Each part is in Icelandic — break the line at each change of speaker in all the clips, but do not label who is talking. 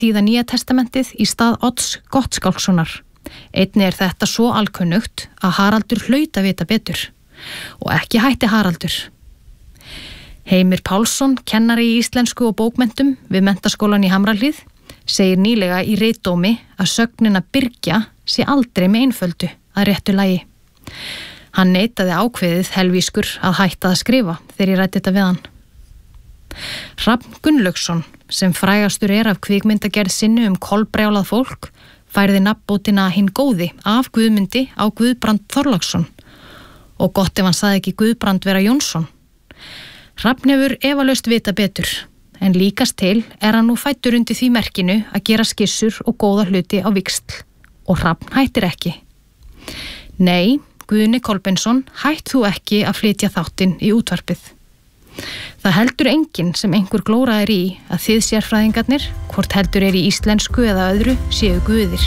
þýða Nýja testamentið í stað Odds Gottskálkssonar. Einnig þetta svo alkunnugt að Haraldur hlaut að vita betur. Og ekki hætti Haraldur. Heimir Pálsson, kennari í íslensku og bókmentum við Menntaskólann í Hamrahlíð, segir nýlega í ritdómi að sögnina byrgja sé aldrei með einföldu að réttu lagi. Hann neitaði ákveðið helvískur að hætta að skrifa þegar ég ræddi þetta við hann. Hrafn Gunnlaugsson, sem frægastur af kvikmyndagerð sinni kolbrjálað fólk, færði nafnbótina Hinn góði af Guðmundi á Guðbrand Þorláksson og gott ef hann sagði ekki Guðbrand vera Jónsson. Hrafn hefur efalaust vita betur, en líkast til hann nú fæddur undir því merkinu að gera skissur og góða hluti á víxl og Hrafn hættir ekki. Nei, Guðni Kolbeinsson, hætt þú ekki að flytja þáttinn í útvarpið. Það heldur enginn sem einhver glóra í að þið sérfræðingarnir, hvort heldur í íslensku eða öðru, séu guðir.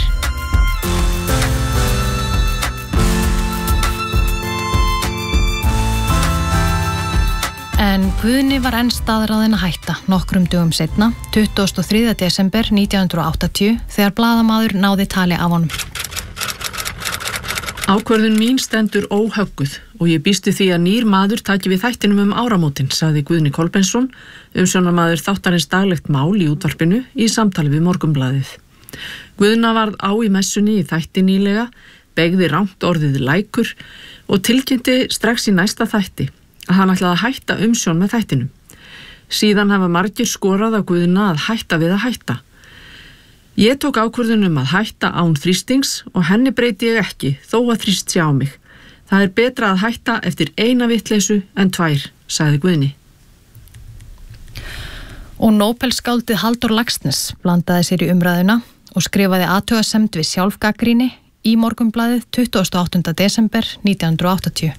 En Guðni var enn staðráðinn að hætta nokkrum dögum seinna, 23. desember 1980, þegar blaðamaður náði tali af honum.
Ákvörðun mín stendur óhögguð og ég býstu því að nýr maður taki við þættinum áramótin, sagði Guðni Kolbeinsson, umsjónarmaður þáttarins daglegt mál í útvarpinu í samtali við Morgunblaðið. Guðna varð á í messunni í þætti nýlega, beygði rangt orðið lækur og tilkynnti strax í næsta þætti að hann ætlaði að hætta umsjón með þættinum. Síðan hafa margir skorað á Guðna að hætta við að hætta. Ég tók ákvörðun að hætta án þrýstings og henni breyti ég ekki, þó að þrýst sé á mig. Það betra að hætta eftir eina vitleysu en 2, sagði Guðni.
Og Nóbelsskáldið Halldór Laxness blandaði sér í umræðuna og skrifaði athugasemd við sjálfgagnrýni í Morgunblaðið 28. desember 1980.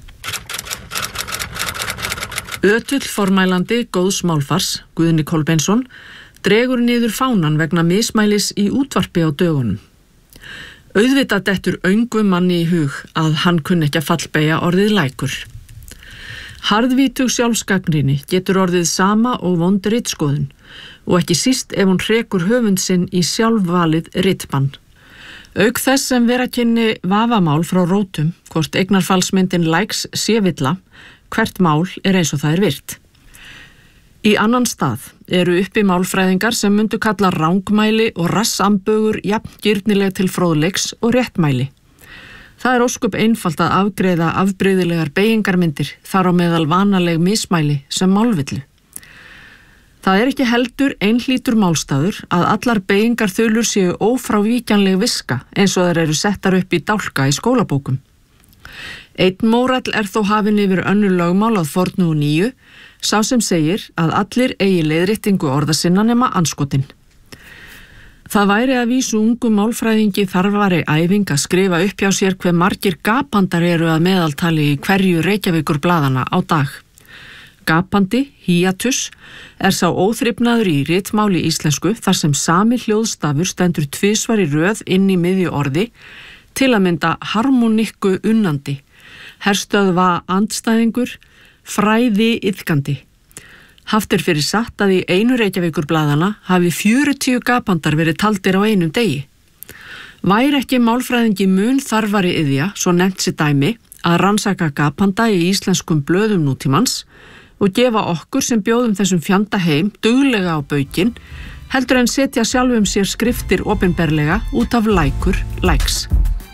Ötull formælandi góðs málfars, Guðni Kolbeinsson, dregur niður fánan vegna mismælis í útvarpi á dögunum. Auðvitað dettur öngum manni í hug að hann kunni ekki að fallbeygja orðið lækur. Harðvítug sjálfsgagnrýni getur orðið sama og vond ritskoðun og ekki síst ef hún hrekur höfund sinn í sjálfvalið ritbann. Auk þess sem vera kynni vafamál frá rótum, hvort eignarfallsmyndin Likes sé villa, hvert mál eins og það virt. Í annan stað eru uppi málfræðingar sem myndu kalla rangmæli og rassambögur jafn girnileg til fróðleiks og réttmæli. Það ósköp einfalt að afgreiða afbrigðilegar beygingarmyndir þar á meðal vanaleg mismæli sem málvillu. Það ekki heldur einhlítur málstaður að allar beygingarþulur séu ófrávíkjanleg viska eins og þær eru settar upp í dálka í skólabókum. Einn mórall þó hafinn yfir önnur lögmál að fornu og nýju, sá sem segir að allir eigi leiðréttingu orða sinna nema andskotin. Það væri að vísu ungu málfræðingi þarfari æfing að skrifa upp hjá sér hve margir gapandar eru að meðaltali í hverju Reykjavíkur blaðana á dag. Gapandi, hiatus, sá óþrifnaður í ritmáli íslensku þar sem sami hljóðstafur stendur 2 í röð inn í miðju orði, til að mynda harmonikku unnandi, herstöðva andstæðingur, fræði iðkandi. Haft fyrir satt að í einu Reykjavíkur blaðana hafi 40 gapandar verið taldir á einum degi. Væri ekki málfræðingi mun þarfari iðja, svo nefnt sér dæmi, að rannsaka gapanda í íslenskum blöðum nútímans og gefa okkur sem bjóðum þessum fjanda heim duglega á baukinn, heldur en setja sjálfum sér skriftir opinberlega út af lækur, likes.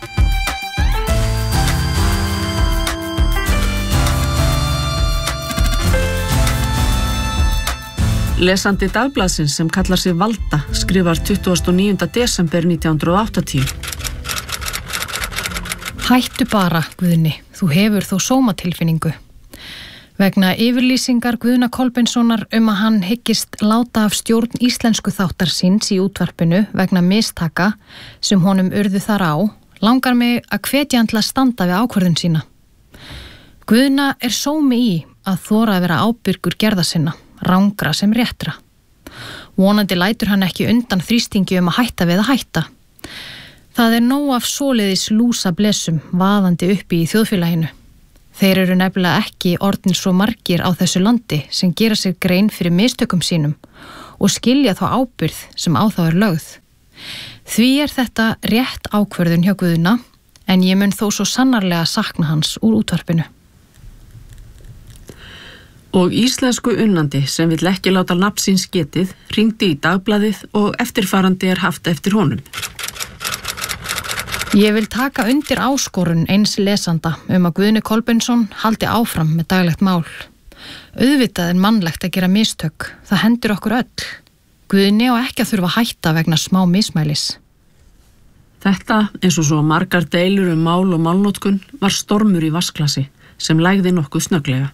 Lesandi dagblaðsins sem kallar sig Valda skrifar 29. desember 1980.
Hættu bara, Guðni, þú hefur þó sómatilfinningu. Vegna yfirlýsingar Guðna Kolbeinssonar að hann hyggist láta af stjórn íslensku þáttar síns í útvarpinu vegna mistaka sem honum urðu þar á, langar mig að hvetja hann til að standa við ákvörðun sína. Guðna sómi í að þora að vera ábyrgur gerða sinna, rangra sem réttra. Vonandi lætur hann ekki undan þrýstingi að hætta við að hætta. Það nóg af svoleiðis lúsa blesum vaðandi uppi í þjóðfélaginu. Þeir eru nefnilega ekki orðnir svo margir á þessu landi sem gera sér grein fyrir mistökum sínum og skilja þá ábyrgð sem á þá lögð. Því þetta rétt ákvörðun hjá Guðna, en ég mun þó svo sannarlega sakna hans úr útvarpinu.
Og íslensku unnandi sem vill ekki láta nafn síns getið hringdi í dagblaðið og eftirfarandi haft eftir honum.
Ég vil taka undir áskorun eins lesanda að Guðni Kolbeinsson haldi áfram með daglegt mál. Auðvitað mannlegt að gera mistök, það hendur okkur öll. Guðni á ekki að þurfa að hætta vegna smá mismælis.
Þetta, eins og svo margar deilur mál og málnotkun, var stormur í vatnsglasi sem lægði nokkuð snögglega.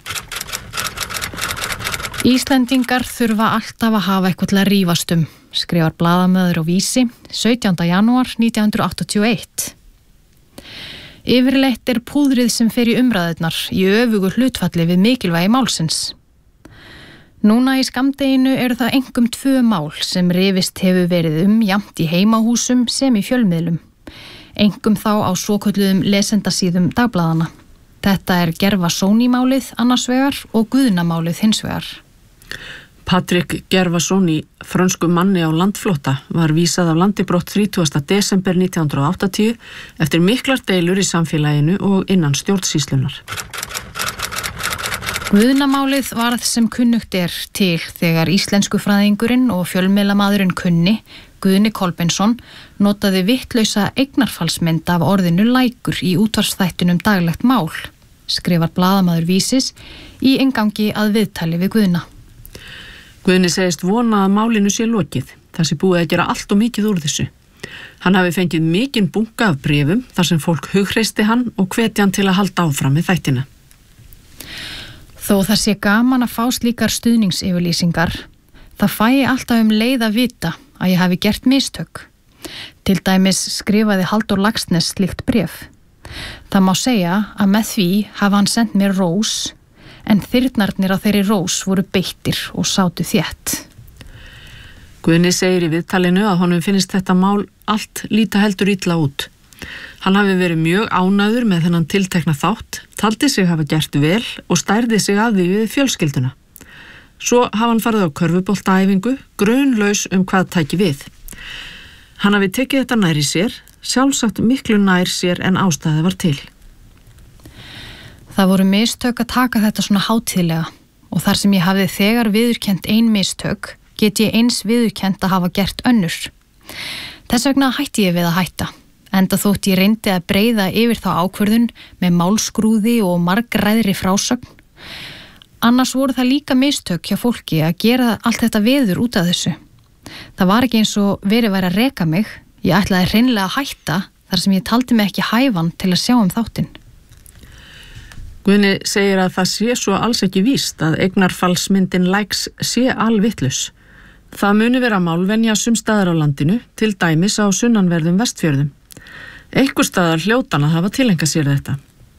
Íslendingar þurfa alltaf að hafa eitthvað til að rífast skrifar blaðamaður á Vísi 17. janúar 1981. Yfirleitt púðrið sem fer í umræðurnar í öfugu hlutfalli við mikilvægi málsins. Núna í skammdeginu það einkum 2 mál sem rifist hefur verið jafnt í heimahúsum sem í fjölmiðlum. Einkum þá á svokölluðum lesendasíðum dagblaðana. Þetta Gervasoni-málið annars vegar og Guðna-málið hins vegar.
Patrik Gervason í frönskum manni á landflótta var vísað af landi brott 30. desember 1980 eftir miklar deilur í samfélaginu og innan stjórnsýslunar.
Guðna-málið varð sem kunnugt til þegar íslenskufræðingurinn og fjölmiðlamaðurinn kunni, Guðni Kolbeinsson, notaði vittlausa eignarfallsmynd af orðinu lækur í útvarpsþættinum daglegt mál, skrifar blaðamaður Vísis í inngangi að viðtali við Guðna.
Guðni segist vona að málinu sé lokið, þar sé búið að gera allt og mikið úr þessu. Hann hafi fengið mikinn bunka af bréfum þar sem fólk hughreysti hann og hvetja hann til að halda áfram með þættina.
Þó það sé gaman að fá slíkar stuðningsyfirlýsingar, það fæ alltaf leið að vita að ég hafi gert mistök. Til dæmis skrifaði Halldór Laxness slíkt bréf. Það má segja að með því hafa hann sendt mér rós, en þyrnarnir á þeirri rós voru beittir og sátu þétt.
Guðni segir í viðtalinu að honum finnist þetta mál allt líta heldur illa út. Hann hafi verið mjög ánægður með þennan tiltekna þátt, taldi sig hafa gert vel og stærði sig að því við fjölskylduna. Svo hafa hann farið á körfuboltaæfingu, grunlaus hvað tæki við. Hann hafi tekið þetta nær í sér, sjálfsagt miklu nær sér en ástæði var til.
Það voru mistök að taka þetta svona hátíðlega og þar sem ég hafði þegar viðurkennt ein mistök, get ég eins viðurkennt að hafa gert önnur. Þess vegna hætti ég við að hætta, enda þótt ég reyndi að breiða yfir þá ákvörðun með málskrúði og margræðri frásögn. Annars voru það líka mistök hjá fólki að gera allt þetta veður út af þessu. Það var ekki eins og verið væri að reka mig, ég ætlaði hreinlega að hætta þar sem ég taldi mig ekki hæfan til að sjá þáttinn.
Guðni segir að það sé svo alls ekki víst að eignarfallsmyndin læks sé alvitlaus. Það muni vera málvenja sumstaðar á landinu, til dæmis á sunnanverðum Vestfjörðum. Einhvers staðar hljótan að hafa tileinkað sér þetta.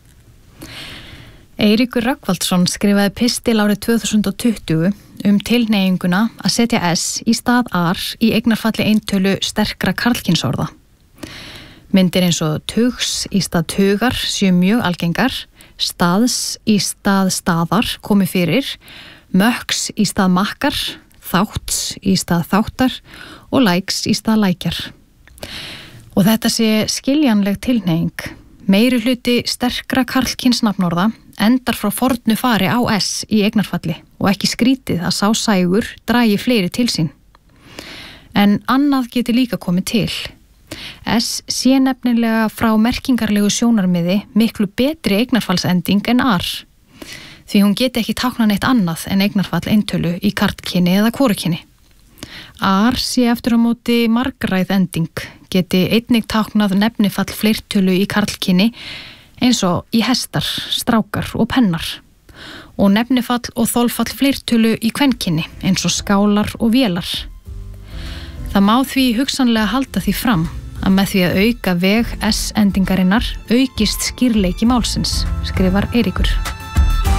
Eiríkur Rögnvaldsson skrifaði pistil árið 2020 tilhneiginguna að setja S í stað ar í eignarfalli eintölu sterkra karlkynsorða. Myndir eins og tugs í stað tugar séu mjög algengar, staðs í stað staðar komi fyrir, möks í stað makkar, þátts í stað þáttar og læks í stað lækjar. Og þetta sé skiljanleg tilhneiging. Meiri hluti sterkra karlkynsnafnorða endar frá fornu fari á S í eignarfalli og ekki skrítið að sá sægur dragi fleiri til sín. En annað geti líka komið til. S sé nefnilega frá merkingarlegu sjónarmiði miklu betri eignarfallsending en ar, því hún geti ekki táknað neitt annað en eignarfall eintölu í karlkyni eða hvorukyni. Ar sé eftir á móti margræð ending, geti einnig táknað nefnifall fleirtölu í karlkyni eins og í hestar, strákar og pennar, og nefnifall og þolfall fleirtölu í kvenkyni eins og skálar og vélar. Það má því hugsanlega halda því fram að með því að auka veg S-endingarinnar aukist skýrleiki málsins, skrifar Eiríkur.